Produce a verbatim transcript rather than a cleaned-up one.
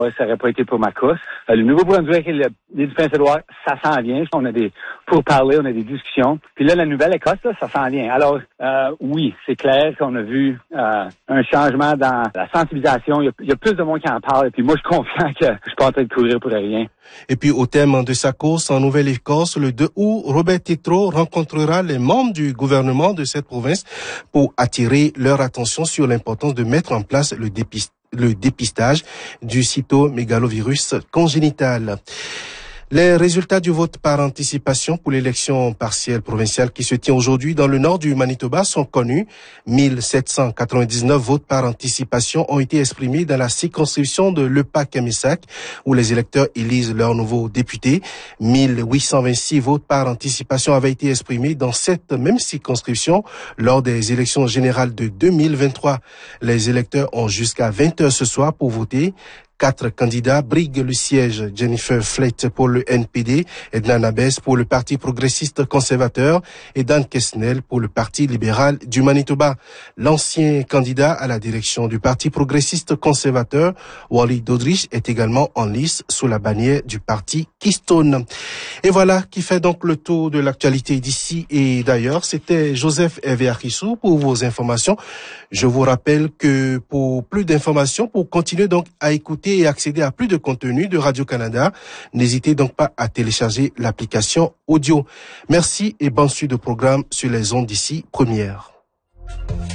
Ouais, ça n'aurait pas été pour ma course. Euh, le Nouveau-Brunswick et l'île du Prince-Édouard, ça s'en vient. On a des pourparlers, on a des discussions. Puis là, la Nouvelle-Écosse, là, ça s'en vient. Alors, euh, oui, c'est clair qu'on a vu euh, un changement dans la sensibilisation. Il y, a, il y a plus de monde qui en parle. Et puis moi, je suis confiant que je suis pas en train de courir pour rien. Et puis, au thème de sa course en Nouvelle-Écosse, le deux août, Robert Tétrault rencontrera les membres du gouvernement de cette province pour attirer leur attention sur l'importance de mettre en place le dépistage. le dépistage du cytomégalovirus congénital. Les résultats du vote par anticipation pour l'élection partielle provinciale qui se tient aujourd'hui dans le nord du Manitoba sont connus. mille sept cent quatre-vingt-dix-neuf votes par anticipation ont été exprimés dans la circonscription de Lepac-Camissac où les électeurs élisent leurs nouveaux députés. mille huit cent vingt-six votes par anticipation avaient été exprimés dans cette même circonscription lors des élections générales de deux mille vingt-trois. Les électeurs ont jusqu'à vingt heures ce soir pour voter. Quatre candidats briguent le siège. Jennifer Flett pour le N P D, Edna Nabès pour le Parti progressiste conservateur et Dan Kesnel pour le Parti libéral du Manitoba. L'ancien candidat à la direction du Parti progressiste conservateur, Wally Dodrich, est également en lice sous la bannière du Parti Keystone. Et voilà qui fait donc le tour de l'actualité d'ici et d'ailleurs. C'était Joseph Hervé-Arissou pour vos informations. Je vous rappelle que pour plus d'informations, pour continuer donc à écouter et accéder à plus de contenu de Radio-Canada, n'hésitez donc pas à télécharger l'application audio. Merci et bonne suite de programme sur les ondes d'ici première.